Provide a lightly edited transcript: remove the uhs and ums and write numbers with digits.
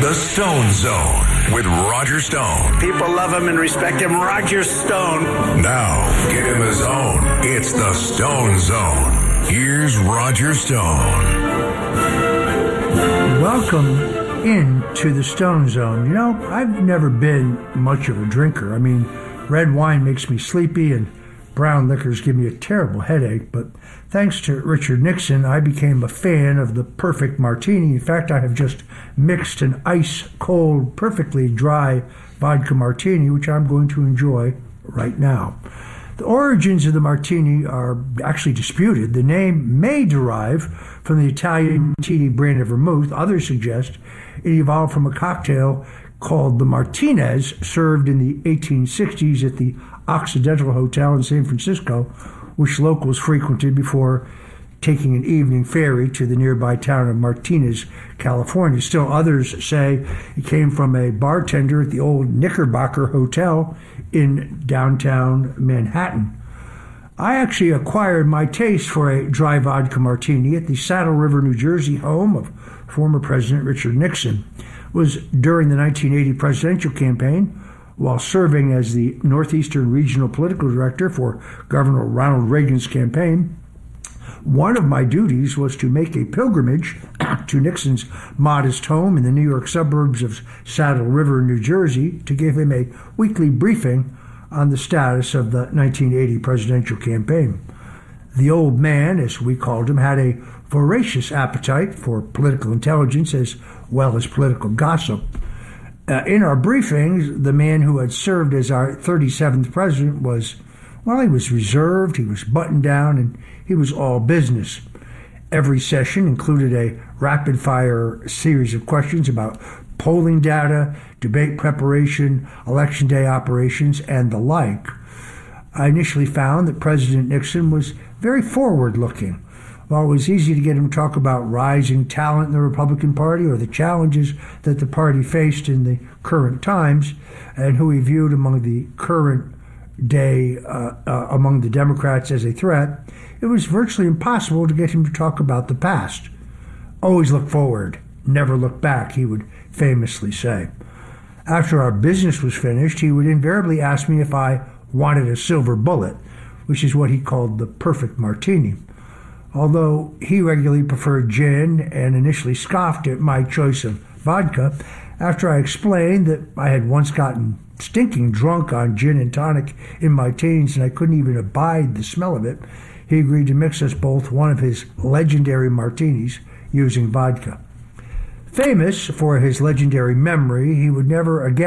The Stone Zone with Roger Stone. People love him and respect him. Roger Stone. Now, get in the zone. It's The Stone Zone. Here's Roger Stone. Welcome into The Stone Zone. You know, I've never been much of a drinker. I mean, red wine makes me sleepy and brown liquors give me a terrible headache, but thanks to Richard Nixon, I became a fan of the perfect martini. In fact, I have just mixed an ice-cold, perfectly dry vodka martini, which I'm going to enjoy right now. The origins of the martini are actually disputed. The name may derive from the Italian martini brand of vermouth. Others suggest it evolved from a cocktail called the Martinez, served in the 1860s at the Occidental Hotel in San Francisco, which locals frequented before taking an evening ferry to the nearby town of Martinez, California. Still others say it came from a bartender at the old Knickerbocker Hotel in downtown Manhattan. I actually acquired my taste for a dry vodka martini at the Saddle River, New Jersey home of former President Richard Nixon. It was during the 1980 presidential campaign, while serving as the Northeastern Regional Political Director for Governor Ronald Reagan's campaign. One of my duties was to make a pilgrimage to Nixon's modest home in the New York suburbs of Saddle River, New Jersey, to give him a weekly briefing on the status of the 1980 presidential campaign. The old man, as we called him, had a voracious appetite for political intelligence as well as political gossip. In our briefings, the man who had served as our 37th president was reserved, he was buttoned down, and he was all business. Every session included a rapid-fire series of questions about polling data, debate preparation, election day operations, and the like. I initially found that President Nixon was very forward-looking. While it was easy to get him to talk about rising talent in the Republican Party or the challenges that the party faced in the current times and who he viewed among the current day among the Democrats as a threat, it was virtually impossible to get him to talk about the past. Always look forward, never look back, he would famously say. After our business was finished, he would invariably ask me if I wanted a silver bullet, which is what he called the perfect martini. Although he regularly preferred gin and initially scoffed at my choice of vodka, after I explained that I had once gotten stinking drunk on gin and tonic in my teens and I couldn't even abide the smell of it, he agreed to mix us both one of his legendary martinis using vodka. Famous for his legendary memory, he would never again